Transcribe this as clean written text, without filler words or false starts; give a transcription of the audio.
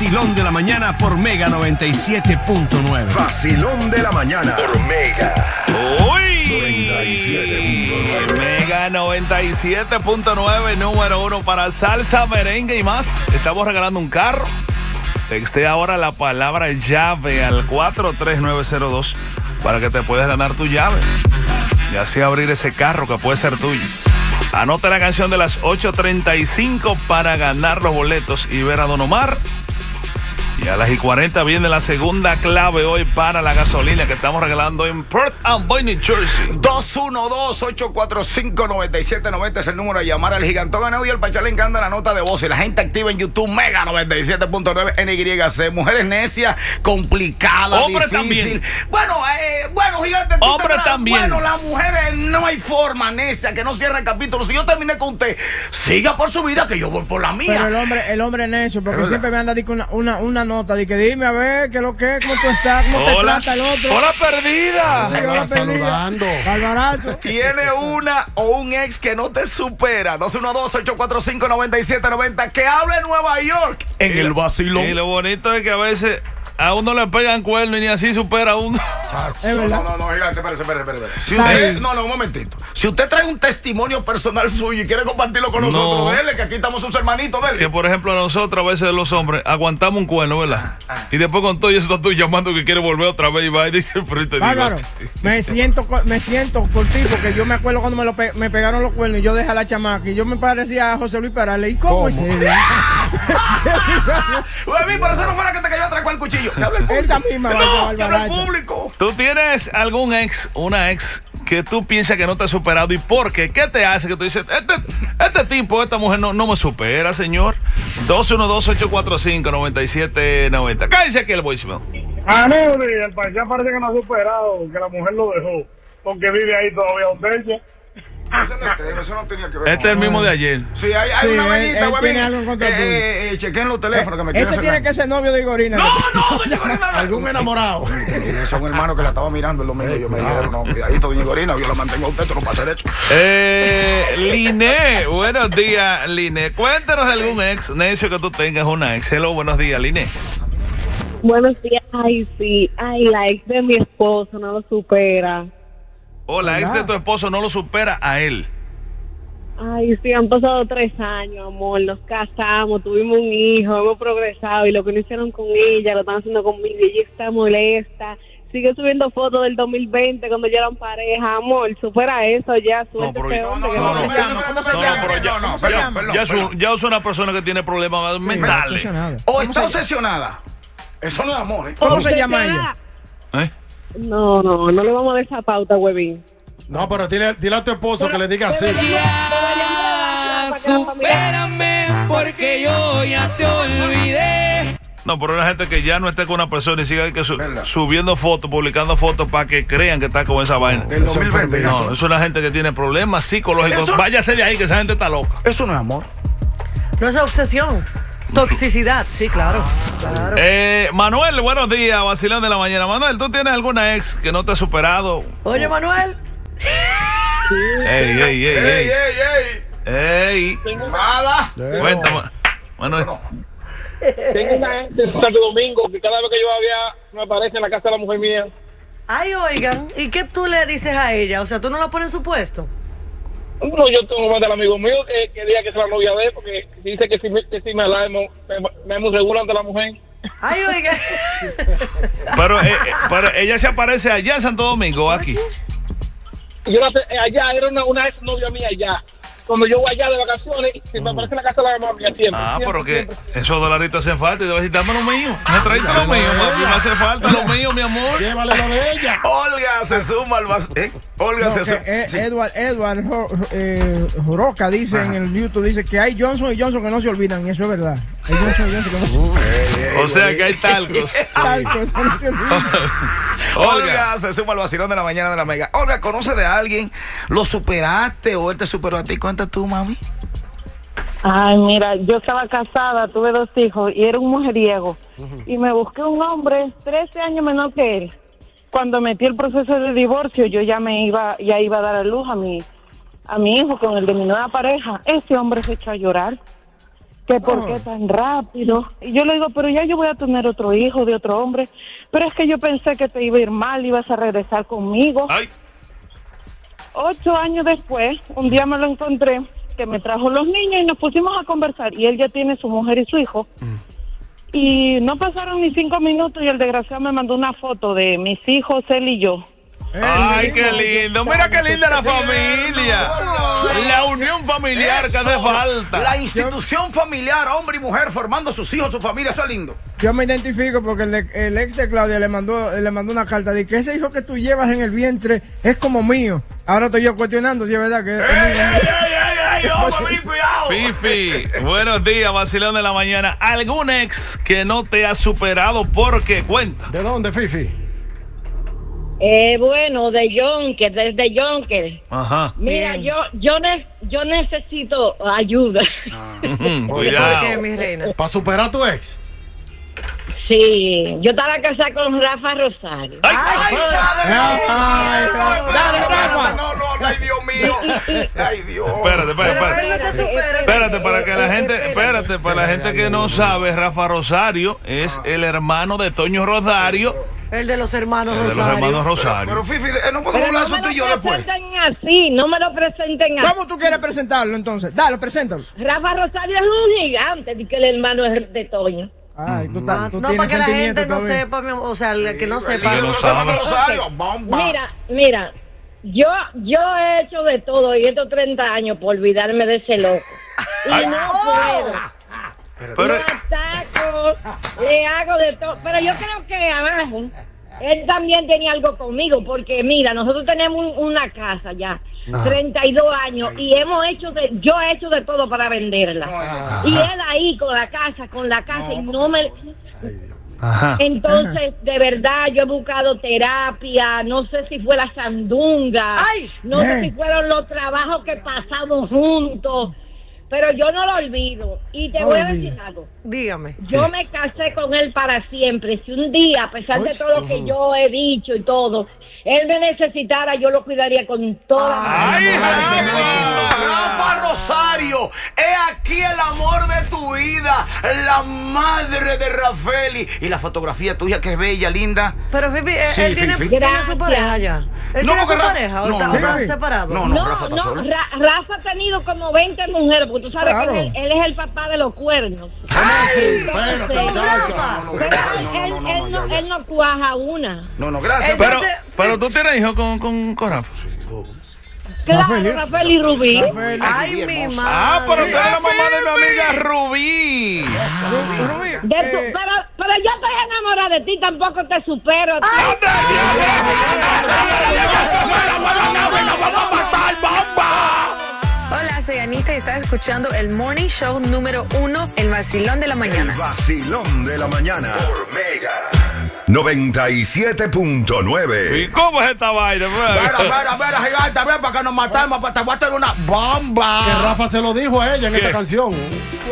vacilón de la mañana por Mega 97.9. Vacilón de la mañana por Mega. ¡Uy! 97.9. Mega 97.9, número 1 para salsa, merengue y más. Estamos regalando un carro. Texté ahora la palabra llave al 43902 para que te puedas ganar tu llave y así abrir ese carro que puede ser tuyo. Anota la canción de las 8:35 para ganar los boletos y ver a Don Omar. Y a las 40 viene la segunda clave hoy para la gasolina que estamos regalando en Perth Amboy, New Jersey. 212-845-9790 es el número de llamar al Gigantón Ganado y al Pachá le encanta la nota de voz. Y la gente activa en YouTube Mega 97.9 NYC. Mujeres necias, complicadas, Hombre difícil. también. Bueno, Gigante, tú Hombre tendrás- también. Bueno, las mujeres no hay forma, necia, que no cierre el capítulo. Si yo terminé con usted, siga por su vida que yo voy por la mía. Pero el hombre es necio, porque Es siempre me anda diciendo una nota de que dime a ver qué es lo que es, cómo tú estás, cómo te Hola, trata el otro. hola perdida. Sí, hola, saludando. Alvarazo. Tiene una o un ex que no te supera. 212-845-9790. Que hable en Nueva York. En el vacilón. Y lo bonito es que a veces a uno le pegan cuernos y ni así supera a uno. Es verdad. No, Gigante, espérese. Si usted, un momentito. Si usted trae un testimonio personal suyo y quiere compartirlo con nosotros, dele, que aquí estamos sus hermanitos, Que dele. por ejemplo nosotros a veces los hombres aguantamos un cuerno, ¿verdad? Y después con todo eso estoy llamando que quiere volver otra vez y va y dice, pero te digo, Bárbaro, me siento por ti, porque yo me acuerdo cuando me pegaron los cuernos y yo dejé a la chamaca y yo me parecía a José Luis Perales. ¿Y cómo es él? Güey, pero esa no fue la que te cayó atrás con el cuchillo. Que hable el público. Esa misma, No, Bárbaro, que hable el Bárbaro. público. ¿Tú tienes algún ex, una ex que tú piensas que no te ha superado y por qué? ¿Qué te hace que tú dices, este tipo, esta mujer no me supera, señor? 212-845-9790. Cállese aquí el voicemail. Anubi, el paisano parece que no ha superado, que la mujer lo dejó, porque vive ahí todavía donde ella. Eso no tenía que ver. Este es el mismo de ayer. Sí, hay Sí, una vainita, él güey. tiene algo en contra tuyo. Chequen los teléfonos que me quieren Ese hacer tiene daño. que ser novio de Igorina. No, doña Gorina. ¿Algún enamorado? Tienes a un hermano que la estaba mirando en lo mío. Yo me dijeron, no, cuidadito, doña Gorina, yo la mantengo a usted, tú no pasa derecho. Liné, buenos días, Liné. Cuéntanos de algún ex necio que tú tengas, una ex. Hello, buenos días, Liné. Buenos días. Ay, sí. Ay, la ex de mi esposo no lo supera. O la ex de tu esposo no lo supera a él. Ay, sí, han pasado 3 años, amor. Nos casamos, tuvimos un hijo, hemos progresado y lo que no hicieron con ella lo están haciendo conmigo y ella está molesta. Sigue subiendo fotos del 2020 cuando ya eran pareja, amor. Supera eso ya. No, pero Suéltate, hombre, que no, se no. llama. ¿Cómo se No, llama? pero ya, No, ya- perdón, ya perdón. ya es una persona que tiene problemas mentales. Obsesionado. O está obsesionada. Eso no es amor, ¿eh? ¿Cómo se llama ella? ¿Eh? No le vamos a dar esa pauta, huevín. No, pero dile a tu esposo que le diga así. Supérame porque yo ya te olvidé. No, pero una gente que ya no esté con una persona y siga que ¿Verdad? subiendo fotos, publicando fotos para que crean que está con esa vaina. Del 2020. No, es una gente que tiene problemas psicológicos. Eso- Váyase de ahí, que esa gente está loca. Eso no es amor. No es obsesión. Toxicidad, sí, claro. Claro. Manuel, buenos días, vacilón de la mañana. Manuel, ¿tú tienes alguna ex que no te ha superado? Oye, Manuel. Ey. Nada. Cuéntame, Manuel. Tengo una ex de Santo Domingo que cada vez que yo me aparece en la casa de la mujer mía. Ay, oigan, ¿y qué tú le dices a ella? O sea, ¿tú no la pones en su puesto? No, yo tengo un amigo mío que diga que es la novia de él, porque dice que si me regular ante la mujer. Ay, oigan. Pero ella se aparece allá en Santo Domingo, aquí. Yo allá era una ex novia mía allá. Cuando yo voy allá de vacaciones, se me aparece en la casa de la mamá mía siempre. Ah, siempre, pero que siempre. esos dolaritos hacen falta y debes decir, dame lo mío. Me traiste lo mío, papi, me hace falta lo mío, mi amor. Llévale lo de ella. Olga se suma al Olga No, se que, suma. Edward Joroca dice en el YouTube, dice que hay Johnson y Johnson que no se olvidan, y eso es verdad. Hay Johnson y Johnson que no se olvidan. O sea que hay talcos. Talco, eso no se olvida. Olga se suma al vacilón de la mañana de la Mega. Olga, ¿conoce de alguien? ¿Lo superaste o él te superó a ti? Cuenta tú, mami. Ay, mira, yo estaba casada, tuve 2 hijos y era un mujeriego. Y me busqué un hombre 13 años menor que él. Cuando metí el proceso de divorcio, yo ya iba a dar a luz a mi hijo con el de mi nueva pareja. Ese hombre se echó a llorar. que por qué tan rápido. Y yo le digo, pero ya yo voy a tener otro hijo de otro hombre, pero es que yo pensé que te iba a ir mal, ibas a regresar conmigo. Ay. 8 años después, un día me lo encontré, que me trajo los niños y nos pusimos a conversar, y él ya tiene su mujer y su hijo. Y no pasaron ni 5 minutos y el desgraciado me mandó una foto de mis hijos, él y yo. Ay, qué lindo. Mira qué linda la familia. La unión familiar que hace falta. La institución familiar, hombre y mujer formando sus hijos, su familia, eso es lindo. Yo me identifico porque el ex de Claudia le mandó una carta de que ese hijo que tú llevas en el vientre es como mío. Ahora estoy yo cuestionando si es verdad que cuidado. Fifi, buenos días, vacilón de la mañana. ¿Algún ex que no te ha superado? ¿Por qué? Cuenta. ¿De dónde, Fifi? Bueno, de Yonker, desde Yonker. Ajá. Mira, yo necesito ayuda. Cuidado. ¿Por qué, mi reina? ¿Para superar a tu ex? Sí, yo estaba casada con Rafa Rosario. Ay, ay, Dios mío. Ay, Dios. Espérate, para que la gente, para la gente que no sabe, Rafa Rosario es el hermano de Toño Rosario. El de los hermanos Rosario. De los hermanos Rosario. Pero Fifi, no podemos hablar de eso tú y yo después. Así, no me lo presenten así. ¿Cómo tú quieres presentarlo entonces? Dale, preséntalo. Rafa Rosario es un gigante, de que el hermano es de Toño. Ay, tú No, para que la gente no sepa, o sea, el que no sepa. Mira, yo he hecho de todo y estos 30 años por olvidarme de ese loco. Y no puedo. Pero, lo ataco, le hago de todo, pero yo creo que abajo él también tenía algo conmigo, porque mira, nosotros tenemos una casa ya, 32 años, y yo he hecho de todo para venderla, y él ahí con la casa, y no me... Entonces, de verdad, yo he buscado terapia, no sé si fue la sandunga, no sé si fueron los trabajos que pasamos juntos, pero yo no lo olvido. Y te voy a decir algo. Dígame. Yo me casé con él para siempre. Si un día, a pesar de todo lo que yo he dicho y todo, él me necesitara, yo lo cuidaría con toda Rafa Rosario, he aquí el amor de tu vida, la madre de Rafeli. Y la fotografía tuya que es bella, linda. Pero Fifi, él tiene su pareja ya. ¿Él tiene su pareja o está separado? No, Rafa está solo. Rafa ha tenido como 20 mujeres, porque tú sabes que él es el papá de los cuernos. Él no cuaja una. No, gracias. Pero tú tienes hijos con Rafa. Claro, Rafael y Rubí. Ay, mi madre. Pero tú eres la mamá de mi amiga Rubí. Pero yo estoy enamorada de ti, tampoco te supero. Hola, soy Anita y estás escuchando el Morning Show número 1, El Vacilón de la Mañana. El Vacilón de la Mañana por Mega 97.9. ¿Y cómo es esta vaina? Mira, gigante, ven para que nos matemos, para te voy a tener una bomba. Que Rafa se lo dijo a ella en esta canción.